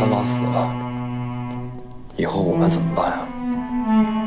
三老死了，以后我们怎么办呀？